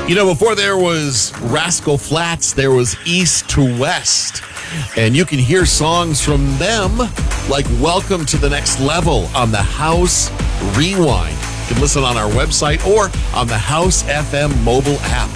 You know, before there was Rascal Flatts, there was East to West. And you can hear songs from them like Welcome to the Next Level on the House Rewind. You can listen on our website or on the House FM mobile app.